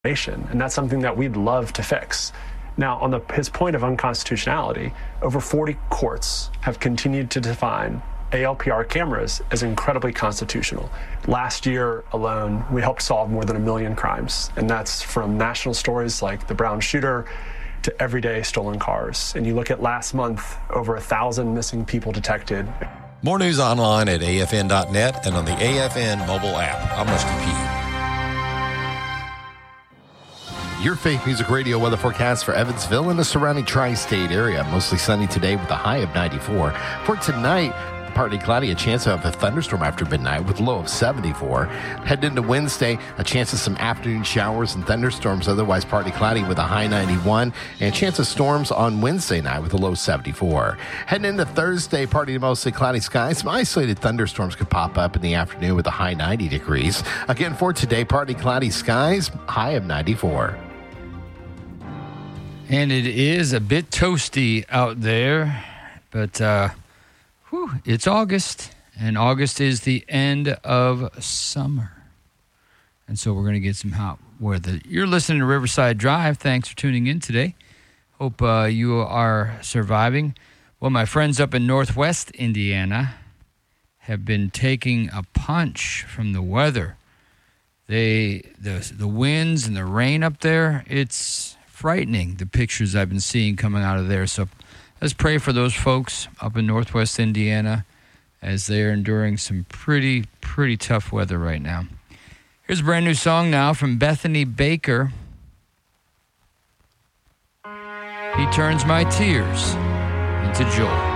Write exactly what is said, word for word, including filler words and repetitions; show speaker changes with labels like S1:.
S1: and that's something that we'd love to fix. Now, on the, his point of unconstitutionality, over forty courts have continued to define A L P R cameras as incredibly constitutional. Last year alone, we helped solve more than a million crimes, and that's from national stories like the Brown shooter to everyday stolen cars. And you look at last month, over a thousand missing people detected.
S2: More news online at A F N dot net and on the A F N mobile app. I'm Rusty Pugh.
S3: Your Faith Music Radio weather forecast for Evansville and the surrounding tri-state area. Mostly sunny today with a high of ninety-four. For tonight, partly cloudy, a chance of a thunderstorm after midnight with a low of seventy-four. Heading into Wednesday, a chance of some afternoon showers and thunderstorms, otherwise partly cloudy with a high ninety-one, and a chance of storms on Wednesday night with a low seventy-four. Heading into Thursday, partly to mostly cloudy skies. Some isolated thunderstorms could pop up in the afternoon with a high ninety degrees. Again, for today, partly cloudy skies, high of ninety-four.
S4: And it is a bit toasty out there, but uh, whew, it's August, and August is the end of summer. And so we're going to get some hot weather. You're listening to Riverside Drive. Thanks for tuning in today. Hope uh, you are surviving. Well, my friends up in Northwest Indiana have been taking a punch from the weather. They the the winds and the rain up there, it's frightening, the pictures I've been seeing coming out of there. So let's pray for those folks up in Northwest Indiana as they're enduring some pretty, pretty tough weather right now. Here's a brand new song now from Bethany Baker. He turns my tears into joy.